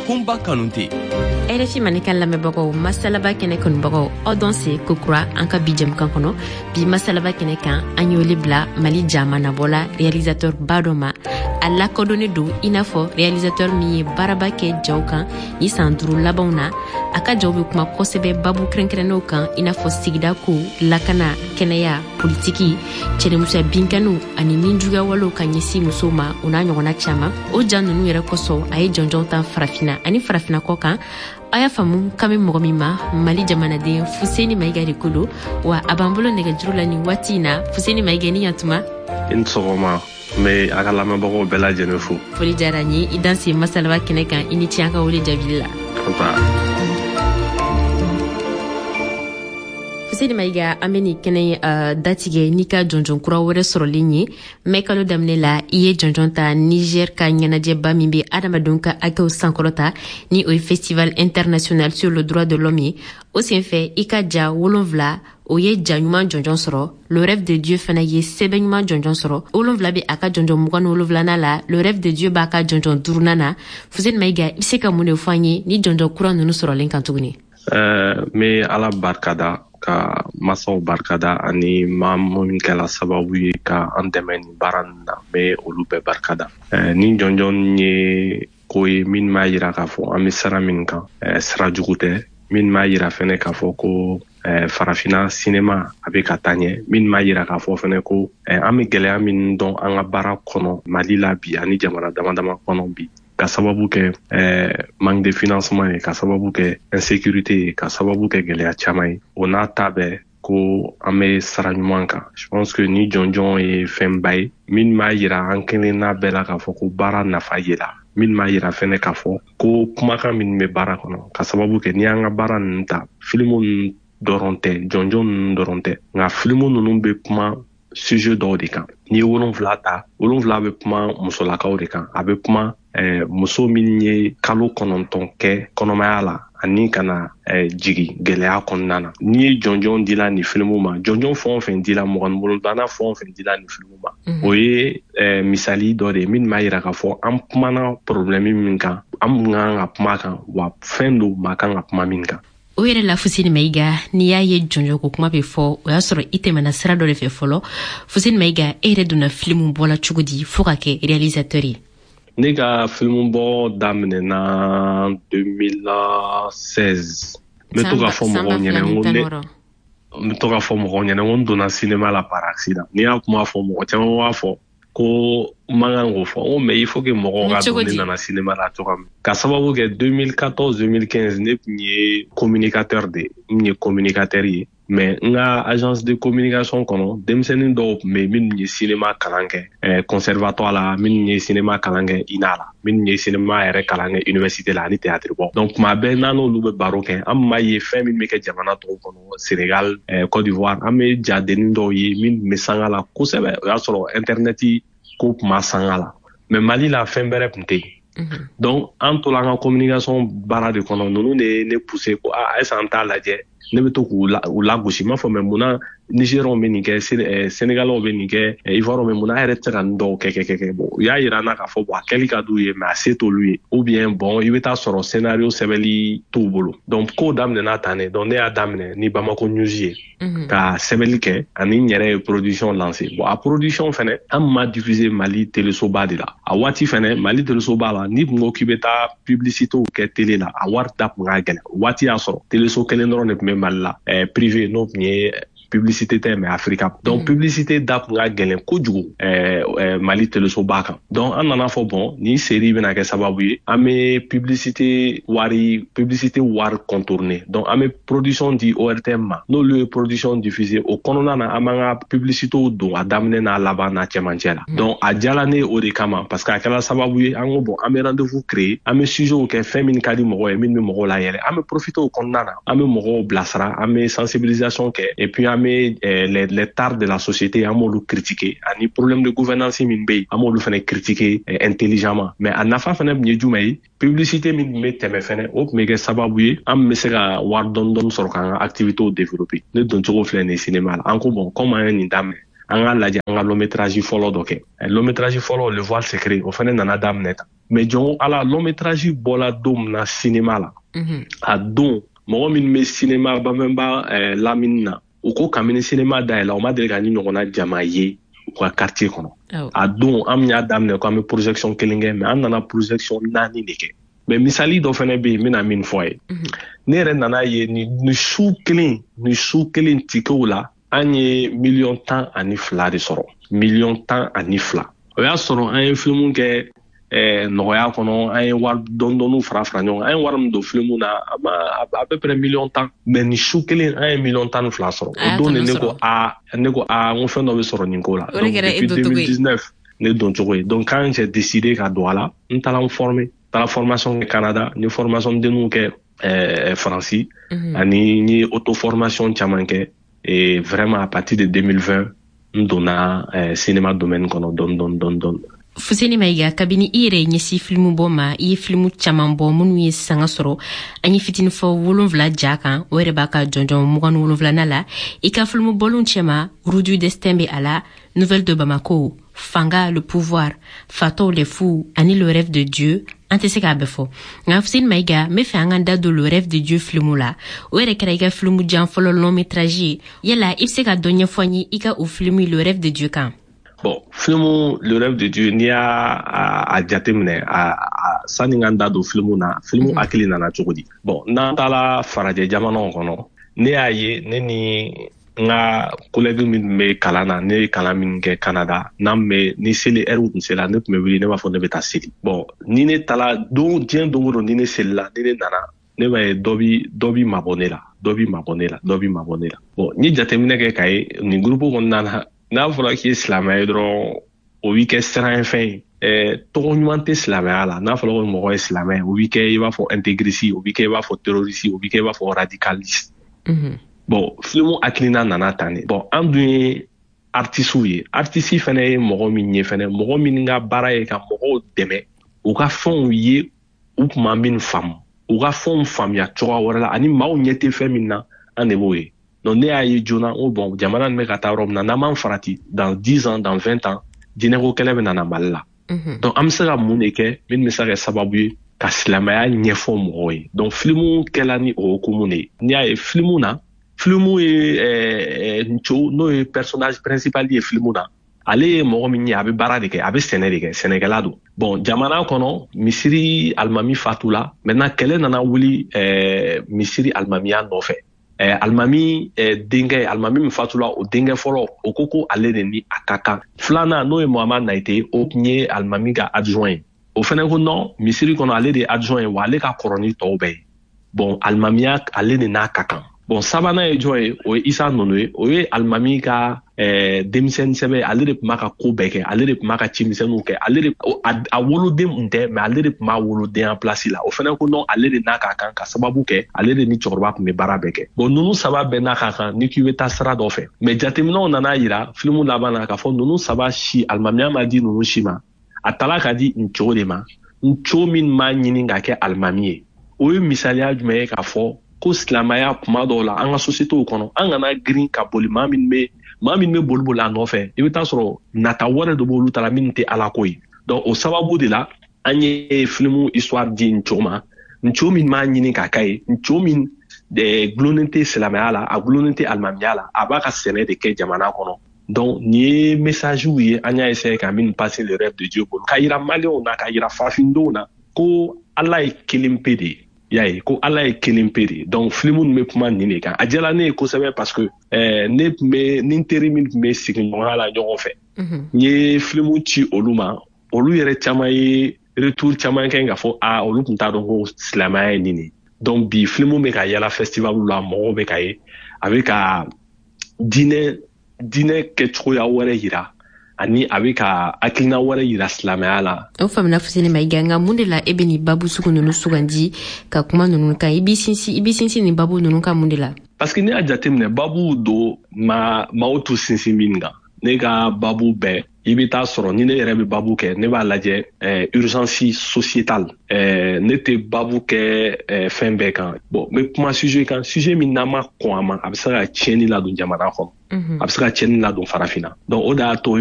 Kumba Kanute. RFI Manika lamɛnbagaw masalaba kɛnɛ kanubagaw aw dɔn se kokura an ka bi jɛmukan kɔnɔ bi masalaba kɛnɛ kan an y'ole bila Mali jamanabɔla réalisateur ba dɔ ma a lakodɔnnen don i n'a fɔ réalisateur min ye baaraba kɛ jaw kan ni san 5 labanw na a ka jaw be kuma kosɛbɛ babu kɛrɛnkɛrɛnnenw kan i n'a fɔ sigida ko lakana kɛnɛya politiki cɛnimusoya binkaniw ani min juguya walew ka ɲɛsin musow ma o n'a ɲɔgɔnna caman o ja nunu yɛrɛ kosɔn a ye jɔnjɔn tan farafina ani farafina kɔ kan a y'a faamu kan bɛ mɔgɔ min ma Mali jamanaden Fuseni Mayiga de ko don wa a b'an bolo nɛgɛjuru la nin waati in na Fuseni Mayiga ni yantuma i ni sɔgɔma n bɛ a ka lamɛnbagaw bɛɛ lajɛlen fo. Foli diyara n ye i dan se masalaba kɛnɛ kan i ni ce an ka wele jaabili la. Fuseni Mayiga an bɛ nin kɛnɛ datigɛ n'i ka jɔnjɔn kura wɛrɛ sɔrɔlen ye mais kalo daminɛ la i ye jɔnjɔn ta Niger ka ɲɛnajɛba min bɛ adamadenw ka hakɛw sankɔrɔta ni o ye festival international sur le droit de l'homme ye o senfɛ i ka ja 7 o ye ja ɲuman jɔnjɔn sɔrɔ le rêve de Dieu fana ye sɛbɛn ɲuman jɔnjɔn sɔrɔ 7 bɛ a ka jɔnjɔn 27nan la le rêve de Dieu b'a ka jɔnjɔn 5nan na Fuseni Mayiga i bɛ se ka mun de fɔ an ye ni jɔnjɔn kura ninnu sɔrɔlen kan tuguni. n bɛ Ala barikada ka masaw barikada ani maa min kɛla sababu ye ka an dɛmɛ nin baara nin na n bɛ olu bɛɛ barikada. Nin jɔnjɔn ye ko ye min b'a yira k'a fɔ an bɛ sira min kan sira jugu tɛ min b'a yira fɛnɛ k'a fɔ ko farafina sinema a bɛ ka taa ɲɛ min b'a yira k'a fɔ fɛnɛ ko an bɛ gɛlɛya min dɔn an ka baara kɔnɔ Mali la bi ani jamana dama dama kɔnɔ bi ka sababu kɛ manque de financement ye ka sababu kɛ insécurité ye ka sababu kɛ gɛlɛya caman ye o n'a ta bɛɛ ko an bɛ sara ɲuman kan je pense que ni jɔnjɔn ye fɛnba ye min b'a yira an kelen n'a bɛɛ la k'a fɔ ko baara nafa yela min b'a yira fɛnɛ k'a fɔ ko kumakan min bɛ baara kɔnɔ ka sababu kɛ ni an ka baara ninnu ta filimu ninnu dɔrɔn tɛ jɔnjɔn ninnu dɔrɔn tɛ nka filimu ninnu bɛ kuma sujet dɔw de kan n'i ye 7 ta 7 bɛ kuma musolakaw de kan a bɛ kuma muso min ye kalo 9 kɛ kɔnɔmaya la ani kana jigi gɛlɛya kɔnɔna na n'i ye jɔnjɔn dila nin filimu ma jɔnjɔn fɛn o fɛn dila 27 fɛn o fɛn dila nin filimu ma o ye misali dɔ de ye min b'a yira k'a fɔ an kumana problème min kan an kan ka kuma kan wa fɛn dɔw ma kan ka kuma min kan. O yɛrɛ la Fuseni Mayiga n'i y'a ye jɔnjɔn ko kuma bɛ fɔ o y'a sɔrɔ i tɛmɛna sira dɔ de fɛ fɔlɔ Fuseni Mayiga e yɛrɛ donna filimu bɔla cogo di fo ka kɛ réalisateur ye. Ne ka filimu bɔ daminɛna 2016 n bɛ to ka fɔ mɔgɔw ɲɛna n donna cinéma la par accident n'i y'a kuma fɔ mɔgɔ caman b'a fɔ ko man kan k'o fɔ mais il faut que mɔgɔw ka dɔn ne nana cinéma la cogoya min ka sababu kɛ 2014-2015 ne tun ye communicateur de n ye communicateur ye mais n ka agence de communication kɔnɔ denmisɛnnin dɔw tun bɛ yen minnu ye cinéma kalan kɛ conservatoire la minnu ye cinéma kalan kɛ INA la minnu ye cinéma yɛrɛ kalan kɛ université la ani théâtre bɔ donc tuma bɛɛ n'an n'olu bɛ baro kɛ an m'a ye fɛn min bɛ kɛ jamana tɔw kɔnɔ Sénégal Côte d'Ivoire an bɛ jadennin dɔw ye minnu bɛ sanga la kosɛbɛ o y'a sɔrɔ internet ko tun ma sanga la mais Mali la fɛn bɛrɛ tun tɛ yen donc an tola an ka communication baara de kɔnɔ ninnu de ye ne poussé ko est-ce que an t'a lajɛ ne bɛ to k'u lagosi m'a fɔ mais munna Nigériens bɛ nin kɛ Sénégalais bɛ nin kɛ Ivoiriens bɛ munna a yɛrɛ tɛ se ka nin dɔw kɛ bon u y'a yira an na k'a fɔ bon a kɛli ka d'u ye mais a se t'olu ye ou bien bon i bɛ taa sɔrɔ scénario sɛbɛnli t'u bolo donc kow daminɛna tan ne donc ne y'a daminɛ ni Bamako News ye ka sɛbɛnli kɛ ani n yɛrɛ ye production lancé bon a production fɛnɛ an ma diffuser Mali télésoba de la a waati fɛnɛ Mali télésoba la ni tun ko k'i bɛ taa publicité kɛ télé la a wari da tun ka gɛlɛn waati y'a sɔrɔ téléso kelen dɔrɔn de tun bɛ Mali la privé n'o tun ye publicité tɛ mais Africa donc publicité da tun ka gɛlɛn kojugu Mali télésoba kan donc an nana fɔ bon ni série bɛna kɛ sababu ye an bɛ publicité wari contourner donc an bɛ production di ORTM ma n'olu ye production diffusée o kɔnɔna na an b'an ka publicité don a daminɛ n'a laban n'a cɛmancɛ la donc a diyala ne o de kama parce que a kɛra sababu ye an ko bon an bɛ rendez-vous créer an bɛ sujet kɛ fɛn min ka di mɔgɔw ye min bɛ mɔgɔw layɛlɛ an bɛ profiter o kɔnɔna na an bɛ mɔgɔw bilasira an bɛ sensibilisation kɛ et puis an bɛ les tares de la société an b'olu critiquer ani problème de gouvernance min bɛ yen an b'olu fana critiquer intelligemment mais a nafa fana tun ye jumɛn ye publicité min tun bɛ tɛmɛ fana o tun bɛ kɛ sababu ye an bɛ se ka wari dɔɔni sɔrɔ k'an ka activités développer ne doncogo filɛ nin ye cinéma la an ko bon comme an ye nin daminɛ an ka lajɛ an ka long métrage fɔlɔ dɔ kɛ long métrage fɔlɔ le voile secret o fana nana daminɛ tan mais jɔn ala long métrage bɔla don min na cinéma la a don mɔgɔ min bɛ cinéma bamɛnba lamini na u ko kabini cinéma dayɛlɛ o ma deli ka ni ɲɔgɔnna jama ye u ka quartier kɔnɔ a don an y'a daminɛ ko an bɛ projection kelen kɛ mais an nana projection 4 de kɛ mais misali dɔ fana bɛ yen n bɛna min fɔ a ye ne yɛrɛ nana ye ni su kelen tikew la an ye 10,12 de sɔrɔ 10,12 o y'a sɔrɔ an ye film kɛ nɔgɔya kɔnɔ an ye wari dɔɔni fara ɲɔgɔn an ye wari min don film na a peu près 10,10 mais ni su kelen an ye 10,12 sɔrɔ o don ne ko n ko fɛn dɔ bɛ sɔrɔ nin ko la donc depuis 2019 ne don cogo ye donc quand j'ai décidé ka don a la n taara n former taara formation kɛ Canada ni formation denninw kɛ Faransi ani n ye auto formation caman kɛ et vraiment à partir de 2020 n donna cinéma domaine kɔnɔ dɔɔni. Fuseni Mayiga, kabini i yɛrɛ ɲɛsi filimu bɔ ma i ye filimu caman bɔ minnu ye sanga sɔrɔ an ye fitini fɔ 7 ja kan o yɛrɛ b'a ka jɔnjɔn 27 la i ka filimu bɔlenw cɛma Roue du destin bɛ a la, Nouvelle de Bamako, Fanga, le pouvoir, Fatou les fous ani Le rêve de Dieu an tɛ se k'a bɛɛ fɔ nka Fuseni Mayiga n bɛ fɛ an ka da don Le rêve de Dieu filimu la o yɛrɛ kɛra i ka filimu jan fɔlɔ long métrage ye yala i bɛ se ka dɔ ɲɛfɔ n ye i ka o filimu Le rêve de Dieu kan. Bon, film Le rêve de Dieu n'i y'a jateminɛ sani ka da don film na film hakili nana cogo di bon n'an taara farajɛ jamanaw kɔnɔ ne y'a ye ne ni n ka collègue min bɛ kalan na ne ye kalan min kɛ Canada ni seli heure tun sera ne tun bɛ wuli ne b'a fɔ ne bɛ taa seli bon ni ne taara diɲɛ don o don ni ne selila ni ne nana ne b'a ye dɔ bi mabɔ ne la bon n ye jateminɛ kɛ k'a ye nin groupe kɔnɔna na n'a fɔra k'i ye silamɛ ye dɔrɔn o b'i kɛ siran fɛn ye tɔgɔ ɲuman tɛ silamɛya la n'a fɔra ko mɔgɔ ye silamɛ o b'i kɛ i b'a fɔ intégriste o b'i kɛ i b'a fɔ terroriste o b'i kɛ i b'a fɔ radicaliste bon film hakilina nana tan de bon an dun ye artistes ye artiste fana ye mɔgɔ min ye fana mɔgɔ min ka baara ye ka mɔgɔw dɛmɛ u ka fɛnw ye u tuma min faamu u ka fɛnw faamuya cogoya wɛrɛ la ani maaw ɲɛ tɛ fɛn min na an de b'o ye. Donc ne y'a ye joona o bon jamana nin bɛ ka taa yɔrɔ min na n'an m'an farati dans 10 ans dans 20 ans diinɛko kɛlɛ bɛ nana Mali la donc an bɛ se ka mun de kɛ min bɛ se ka kɛ sababu ye ka silamɛya ɲɛfɔ mɔgɔw ye donc filimu kɛla ni o hukumu de ye n'i y'a ye filimu ye Nco n'o ye personnage principal ye filimu na ale ye mɔgɔ min ye a bɛ baara de kɛ a bɛ sɛnɛ de kɛ sɛnɛkɛla don bon jamana kɔnɔ misiri alimami fatula maintenant kɛlɛ nana wuli misiri alimamiya nɔfɛ alimami denkɛ alimami min fatula o denkɛ fɔlɔ o ko ale de ni a ka kan filanan n'o ye Muhamad Nayite o tun ye alimami ka adjoint ye o fana ko non misiri kɔnɔ ale de ye adjoint ye wa ale ka kɔrɔ ni tɔw bɛɛ ye bon alimamiya ale de n'a ka kan bon sabanan ye jɔn ye o ye Isa Nono ye o ye alimami ka denmisɛnnin sɛbɛ ale de tun b'a ka ko bɛɛ kɛ ale de tun b'a ka cimisɛnninw kɛ ale de a woloden tun tɛ mais ale de tun b'a wolodenya place la o fana ko non ale de n'a ka kan ka sababu kɛ ale de ni cɛkɔrɔba tun bɛ baara bɛɛ kɛ bon ninnu saba bɛɛ n'a ka kan ni k'i bɛ taa sira dɔ fɛ mais jateminɛw nana yira filimu laban na k'a fɔ ninnu saba si alimamiya ma di ninnu si ma a tala ka di Nco de ma Nco min m'a ɲini ka kɛ alimami ye o ye misaliya jumɛn ye k'a fɔ ko silamɛya kuma dɔw la an ka sociétéw kɔnɔ an kana girin ka boli maa min bɛ boli a nɔfɛ i bɛ taa sɔrɔ nata wɛrɛ dɔ b'olu ta la min tɛ ala ko ye donc o sababu de la an ye filimu histoire di Nco ma Nco min m'a ɲini ka k'a ye Nco min gulonnen tɛ silamɛya la a gulonnen tɛ alimamiya la a b'a ka sɛnɛ de kɛ jamana kɔnɔ donc nin ye messagew ye an y'a essayer ka min passer le rêve de Dieu bolo ka yira maliyɛnw na ka yira farafindenw na ko ala ye kelen pe de ye y'a ye ko ala ye kelen pe de donc filimu nin bɛ kuma nin de kan a diyara ne ye kosɛbɛ parce que ne tun bɛ ni n teri min tun bɛ sigiɲɔgɔnya la ɲɔgɔn fɛ n ye filimu ci olu ma olu yɛrɛ caman ye retour caman kɛ k'a fɔ olu tun t'a dɔn ko silamɛya ye nin de donc bi filimu bɛ ka yala festival la mɔgɔw bɛ ka ye a bɛ ka diinɛ kɛcogoya wɛrɛ yira ani a bɛ ka hakilina wɛrɛ yira silamɛya la. O faamuna Fuseni Mayiga nka mun de la e bɛ nin babu sugu ninnu sugandi ka kuma ninnu kan i b'i sinsin nin babu ninnu kan mun de la. parce que ne y'a jateminɛ babu don maaw t'u sinsin min kan ne ka babu bɛɛ i bɛ taa sɔrɔ ni ne yɛrɛ bɛ babu kɛ ne b'a lajɛ urgence sociétale ne tɛ babu kɛ fɛn bɛɛ kan bon n bɛ kuma sujet kan sujet min n'a ma kɔn a ma a bɛ se ka tiɲɛni ladon jamana kɔnɔ a bɛ se ka tiɲɛni ladon farafinna donc o de y'a to